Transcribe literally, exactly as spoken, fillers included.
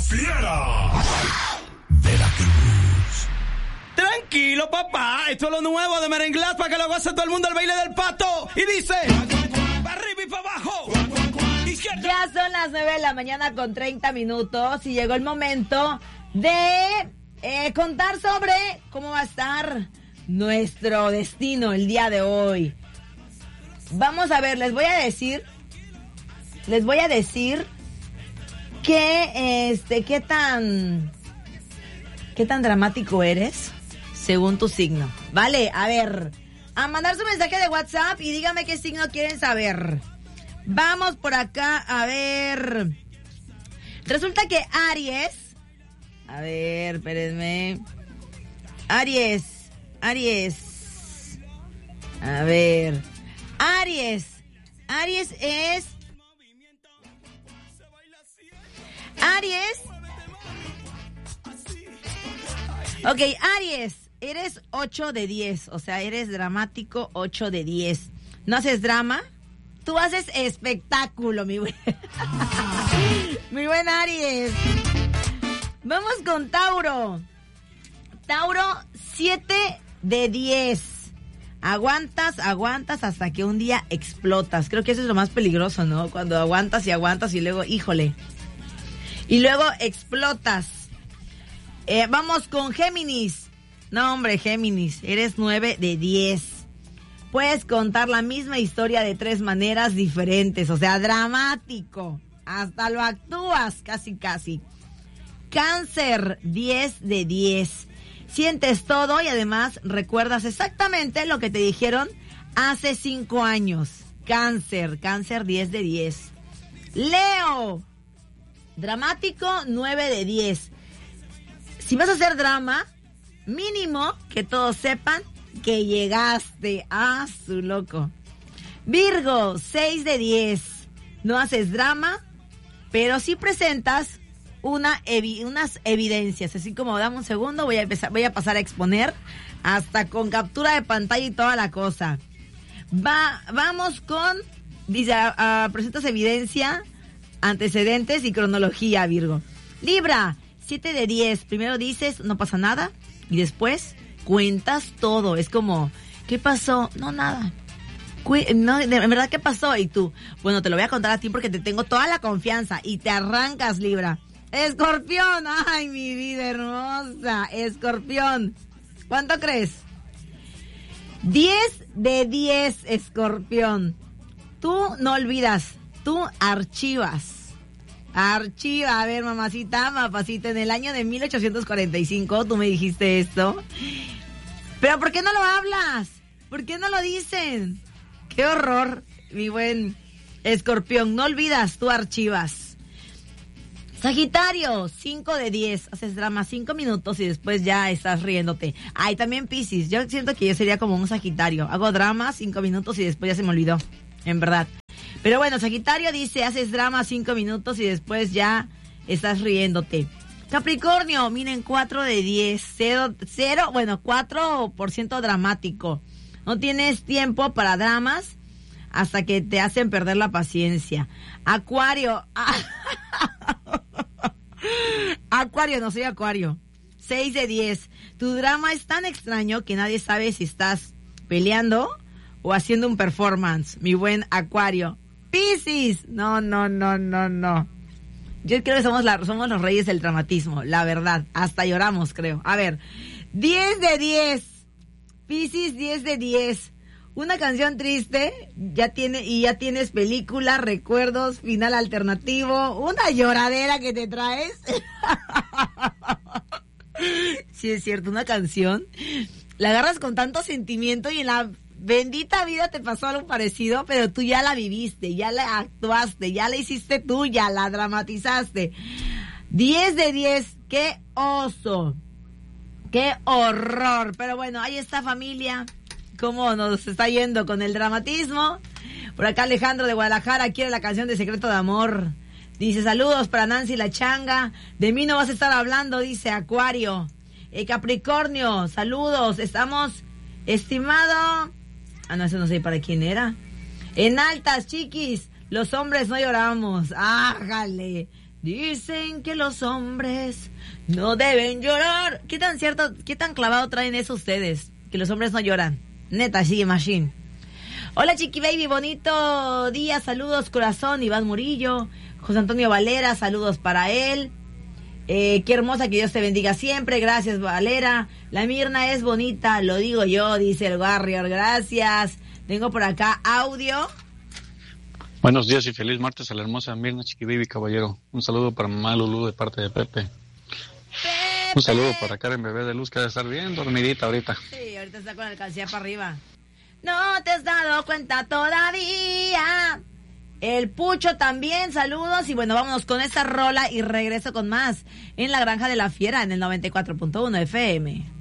Fiera. Veracruz. Tranquilo, papá. Esto es lo nuevo de Merenglás para que lo goce todo el mundo el baile del pato. Y dice: para arriba y para abajo. Izquierda. Ya son las nueve de la mañana con treinta minutos y llegó el momento de eh, contar sobre cómo va a estar nuestro destino el día de hoy. Vamos a ver, les voy a decir, les voy a decir que, este, qué tan, qué tan dramático eres según tu signo. Vale, a ver, a mandar su mensaje de WhatsApp y dígame qué signo quieren saber. Vamos por acá, a ver. Resulta que Aries, a ver, espérenme. Aries, Aries, a ver. Aries, Aries es... Aries. Ok, Aries, eres ocho de diez, o sea, eres dramático ocho de diez. ¿No haces drama? Tú haces espectáculo, mi buen. Mi buen Aries. Vamos con Tauro. Tauro, siete de diez. Aguantas, aguantas hasta que un día explotas. Creo que eso es lo más peligroso, ¿no? Cuando aguantas y aguantas y luego, híjole. Y luego explotas. Eh, vamos con Géminis. No, hombre, Géminis, eres nueve de diez. Puedes contar la misma historia de tres maneras diferentes. O sea, dramático. Hasta lo actúas, casi, casi. Cáncer, diez de diez. Sientes todo y además recuerdas exactamente lo que te dijeron hace cinco años. Cáncer, Cáncer diez de diez. Leo, dramático nueve de diez. Si vas a hacer drama, mínimo que todos sepan que llegaste. Ah, su loco. Virgo, seis de diez. No haces drama, pero sí presentas Una evi- unas evidencias, así como dame un segundo, voy a empezar, voy a pasar a exponer hasta con captura de pantalla y toda la cosa. Va, vamos con, dice, uh, presentas evidencia, antecedentes y cronología, Virgo. Libra, siete de diez, primero dices, no pasa nada, y después cuentas todo, es como, ¿qué pasó? No, nada. No, en verdad, ¿qué pasó? Y tú, bueno, te lo voy a contar a ti porque te tengo toda la confianza, y te arrancas, Libra. Escorpión, ay, mi vida hermosa, Escorpión, ¿cuánto crees? diez de diez, Escorpión. Tú no olvidas, tú archivas, archiva, a ver, mamacita, mapacita, en el año de mil ochocientos cuarenta y cinco, tú me dijiste esto, pero ¿por qué no lo hablas? ¿Por qué no lo dicen? ¡Qué horror, mi buen Escorpión! No olvidas, tú archivas. Sagitario, cinco de diez. Haces drama cinco minutos y después ya estás riéndote. Ay, también Piscis. Yo siento que yo sería como un Sagitario. Hago drama cinco minutos y después ya se me olvidó. En verdad. Pero bueno, Sagitario dice, haces drama cinco minutos y después ya estás riéndote. Capricornio, miren, cuatro de diez. Cero, cero, bueno, cuatro por ciento dramático. No tienes tiempo para dramas hasta que te hacen perder la paciencia. Acuario. Acuario, no soy Acuario. seis de diez. Tu drama es tan extraño que nadie sabe si estás peleando o haciendo un performance, mi buen Acuario. Piscis. No, no, no, no, no. Yo creo que somos, la, somos los reyes del dramatismo, la verdad. Hasta lloramos, creo. A ver, diez de diez. Piscis, diez de diez. Una canción triste, ya tiene, y ya tienes película, recuerdos, final alternativo, una lloradera que te traes. Sí, es cierto, una canción. La agarras con tanto sentimiento y en la bendita vida te pasó algo parecido, pero tú ya la viviste, ya la actuaste, ya la hiciste tuya, la dramatizaste. diez de diez, qué oso, qué horror. Pero bueno, ahí está, familia. Cómo nos está yendo con el dramatismo. Por acá Alejandro de Guadalajara quiere la canción de Secreto de Amor. Dice, saludos para Nancy la Changa. De mí no vas a estar hablando, dice Acuario. Eh, Capricornio, saludos. Estamos, estimado... Ah, no, eso no sé para quién era. En altas, chiquis. Los hombres no lloramos. Ájale. Dicen que los hombres no deben llorar. ¿Qué tan cierto, qué tan clavado traen eso ustedes? Que los hombres no lloran. Neta, sí, machine. Hola, Chiqui Baby, bonito día. Saludos, corazón. Iván Murillo. José Antonio Valera, saludos para él. Eh, qué hermosa, que Dios te bendiga siempre. Gracias, Valera. La Mirna es bonita, lo digo yo, dice el Warrior. Gracias. Tengo por acá audio. Buenos días y feliz martes a la hermosa Mirna Chiqui Baby, caballero. Un saludo para mamá Lulú de parte de Pepe. Pepe. Un saludo para Karen Bebé de Luz, que debe estar bien dormidita ahorita. Sí, ahorita está con la alcancía para arriba. No te has dado cuenta todavía. El Pucho también, saludos. Y bueno, vámonos con esta rola y regreso con más en La Granja de la Fiera en el noventa y cuatro punto uno F M.